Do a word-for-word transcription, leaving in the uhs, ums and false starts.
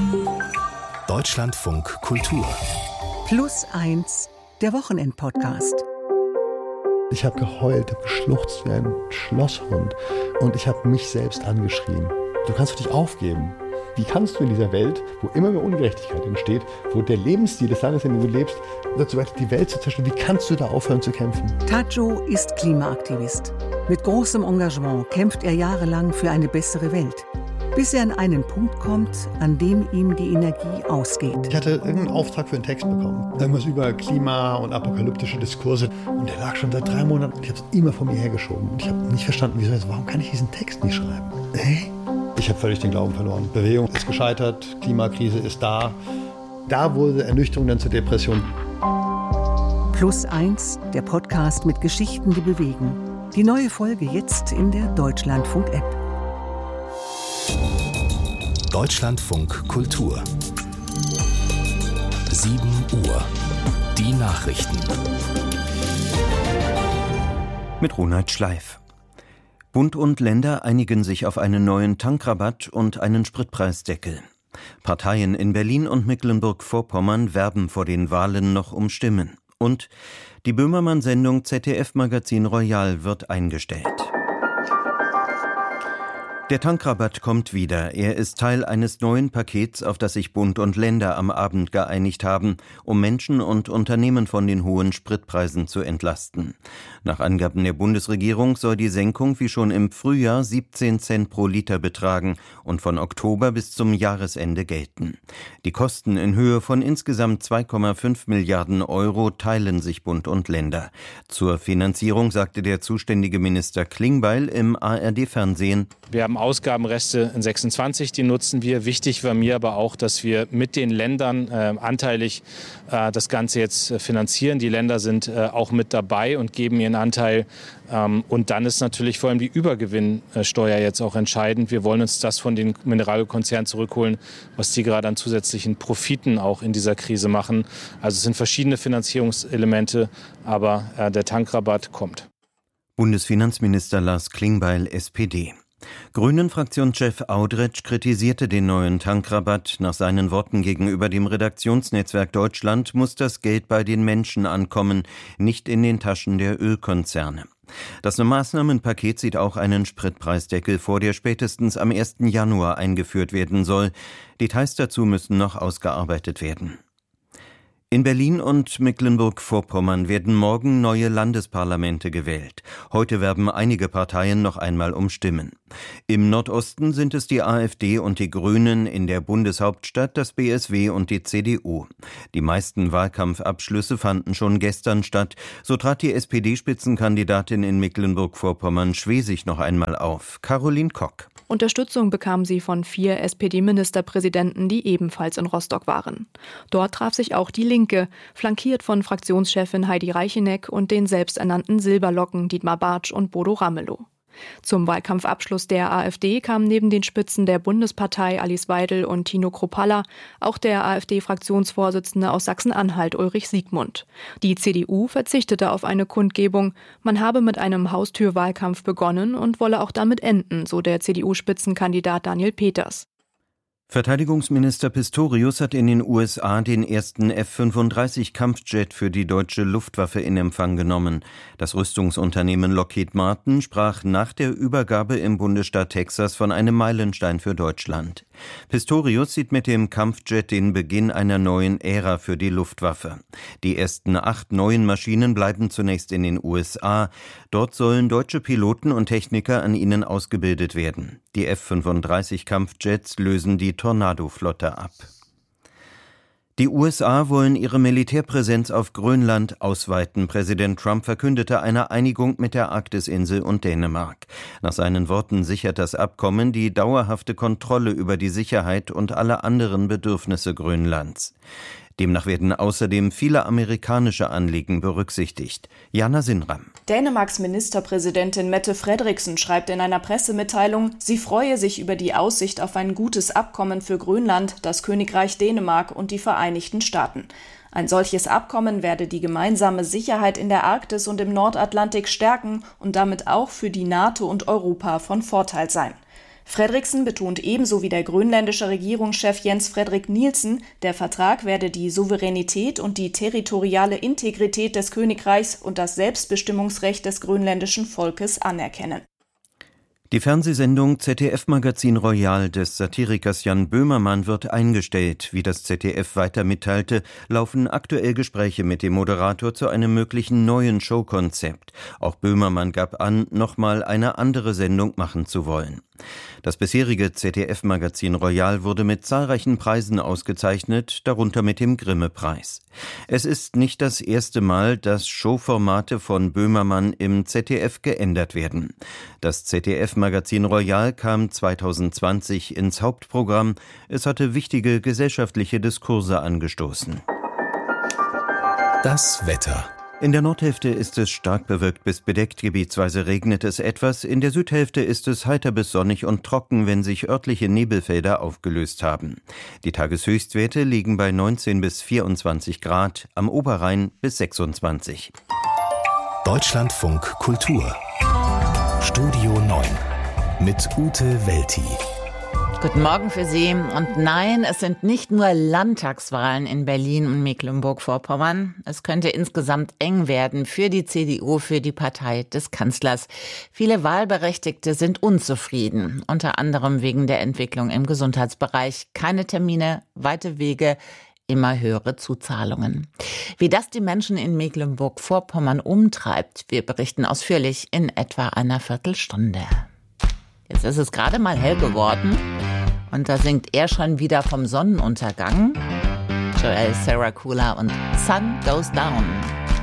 Deutschlandfunk Kultur. Plus eins, der Wochenend-Podcast. Ich habe geheult, habe geschluchzt wie ein Schlosshund und ich habe mich selbst angeschrien. Du kannst doch nicht aufgeben. Wie kannst du in dieser Welt, wo immer mehr Ungerechtigkeit entsteht, wo der Lebensstil des Landes, in dem du lebst, dazu weiter die Welt zu zerstören, wie kannst du da aufhören zu kämpfen? Tajo ist Klimaaktivist. Mit großem Engagement kämpft er jahrelang für eine bessere Welt. Bis er an einen Punkt kommt, an dem ihm die Energie ausgeht. Ich hatte irgendeinen Auftrag für einen Text bekommen. Irgendwas über Klima und apokalyptische Diskurse. Und der lag schon seit drei Monaten. Ich habe es immer vor mir hergeschoben. Und ich habe nicht verstanden, wieso jetzt, warum kann ich diesen Text nicht schreiben? Hey? Ich habe völlig den Glauben verloren. Bewegung ist gescheitert, Klimakrise ist da. Da wurde Ernüchterung dann zur Depression. Plus eins, der Podcast mit Geschichten, die bewegen. Die neue Folge jetzt in der Deutschlandfunk-App. Deutschlandfunk Kultur. sieben Uhr. Die Nachrichten. Mit Ronald Schleif. Bund und Länder einigen sich auf einen neuen Tankrabatt und einen Spritpreisdeckel. Parteien in Berlin und Mecklenburg-Vorpommern werben vor den Wahlen noch um Stimmen. Und die Böhmermann-Sendung Z D F-Magazin Royal wird eingestellt. Der Tankrabatt kommt wieder. Er ist Teil eines neuen Pakets, auf das sich Bund und Länder am Abend geeinigt haben, um Menschen und Unternehmen von den hohen Spritpreisen zu entlasten. Nach Angaben der Bundesregierung soll die Senkung wie schon im Frühjahr siebzehn Cent pro Liter betragen und von Oktober bis zum Jahresende gelten. Die Kosten in Höhe von insgesamt zwei Komma fünf Milliarden Euro teilen sich Bund und Länder. Zur Finanzierung sagte der zuständige Minister Klingbeil im A R D-Fernsehen: Wir haben Ausgabenreste in sechsundzwanzig, die nutzen wir. Wichtig war mir aber auch, dass wir mit den Ländern äh, anteilig äh, das Ganze jetzt äh, finanzieren. Die Länder sind äh, auch mit dabei und geben ihren Anteil. Ähm, und dann ist natürlich vor allem die Übergewinnsteuer jetzt auch entscheidend. Wir wollen uns das von den Mineralölkonzernen zurückholen, was die gerade an zusätzlichen Profiten auch in dieser Krise machen. Also es sind verschiedene Finanzierungselemente, aber äh, der Tankrabatt kommt. Bundesfinanzminister Lars Klingbeil, S P D. Grünen-Fraktionschef Audretsch kritisierte den neuen Tankrabatt. Nach seinen Worten gegenüber dem Redaktionsnetzwerk Deutschland muss das Geld bei den Menschen ankommen, nicht in den Taschen der Ölkonzerne. Das Maßnahmenpaket sieht auch einen Spritpreisdeckel vor, der spätestens am ersten Januar eingeführt werden soll. Details dazu müssen noch ausgearbeitet werden. In Berlin und Mecklenburg-Vorpommern werden morgen neue Landesparlamente gewählt. Heute werben einige Parteien noch einmal um Stimmen. Im Nordosten sind es die AfD und die Grünen, in der Bundeshauptstadt das B S W und die C D U. Die meisten Wahlkampfabschlüsse fanden schon gestern statt. So trat die S P D-Spitzenkandidatin in Mecklenburg-Vorpommern Schwesig noch einmal auf. Caroline Kock. Unterstützung bekam sie von vier S P D-Ministerpräsidenten, die ebenfalls in Rostock waren. Dort traf sich auch die Linke, flankiert von Fraktionschefin Heidi Reicheneck und den selbsternannten Silberlocken Dietmar Bartsch und Bodo Ramelow. Zum Wahlkampfabschluss der AfD kamen neben den Spitzen der Bundespartei Alice Weidel und Tino Kruppalla auch der AfD-Fraktionsvorsitzende aus Sachsen-Anhalt Ulrich Siegmund. Die C D U verzichtete auf eine Kundgebung. Man habe mit einem Haustürwahlkampf begonnen und wolle auch damit enden, so der C D U-Spitzenkandidat Daniel Peters. Verteidigungsminister Pistorius hat in den U S A den ersten F fünfunddreißig Kampfjet für die deutsche Luftwaffe in Empfang genommen. Das Rüstungsunternehmen Lockheed Martin sprach nach der Übergabe im Bundesstaat Texas von einem Meilenstein für Deutschland. Pistorius sieht mit dem Kampfjet den Beginn einer neuen Ära für die Luftwaffe. Die ersten acht neuen Maschinen bleiben zunächst in den U S A. Dort sollen deutsche Piloten und Techniker an ihnen ausgebildet werden. Die F fünfunddreißig Kampfjets lösen die Tornado-Flotte ab. Die U S A wollen ihre Militärpräsenz auf Grönland ausweiten. Präsident Trump verkündete eine Einigung mit der Arktisinsel und Dänemark. Nach seinen Worten sichert das Abkommen die dauerhafte Kontrolle über die Sicherheit und alle anderen Bedürfnisse Grönlands. Demnach werden außerdem viele amerikanische Anliegen berücksichtigt. Jana Sinram. Dänemarks Ministerpräsidentin Mette Frederiksen schreibt in einer Pressemitteilung, sie freue sich über die Aussicht auf ein gutes Abkommen für Grönland, das Königreich Dänemark und die Vereinigten Staaten. Ein solches Abkommen werde die gemeinsame Sicherheit in der Arktis und im Nordatlantik stärken und damit auch für die NATO und Europa von Vorteil sein. Fredriksen betont ebenso wie der grönländische Regierungschef Jens Frederik Nielsen, der Vertrag werde die Souveränität und die territoriale Integrität des Königreichs und das Selbstbestimmungsrecht des grönländischen Volkes anerkennen. Die Fernsehsendung Z D F-Magazin Royal des Satirikers Jan Böhmermann wird eingestellt. Wie das Z D F weiter mitteilte, laufen aktuell Gespräche mit dem Moderator zu einem möglichen neuen Showkonzept. Auch Böhmermann gab an, nochmal eine andere Sendung machen zu wollen. Das bisherige Z D F-Magazin Royal wurde mit zahlreichen Preisen ausgezeichnet, darunter mit dem Grimme-Preis. Es ist nicht das erste Mal, dass Showformate von Böhmermann im Z D F geändert werden. Das Z D F-Magazin Royal kam zweitausendzwanzig ins Hauptprogramm. Es hatte wichtige gesellschaftliche Diskurse angestoßen. Das Wetter. In der Nordhälfte ist es stark bewölkt bis bedeckt, gebietsweise regnet es etwas. In der Südhälfte ist es heiter bis sonnig und trocken, wenn sich örtliche Nebelfelder aufgelöst haben. Die Tageshöchstwerte liegen bei neunzehn bis vierundzwanzig Grad, am Oberrhein bis sechsundzwanzig. Deutschlandfunk Kultur. Studio neun mit Ute Welti. Guten Morgen für Sie. Und nein, es sind nicht nur Landtagswahlen in Berlin und Mecklenburg-Vorpommern. Es könnte insgesamt eng werden für die C D U, für die Partei des Kanzlers. Viele Wahlberechtigte sind unzufrieden, unter anderem wegen der Entwicklung im Gesundheitsbereich. Keine Termine, weite Wege, immer höhere Zuzahlungen. Wie das die Menschen in Mecklenburg-Vorpommern umtreibt, wir berichten ausführlich in etwa einer Viertelstunde. Jetzt ist es gerade mal hell geworden und da singt er schon wieder vom Sonnenuntergang. Joel Sarah Cooler und Sun Goes Down.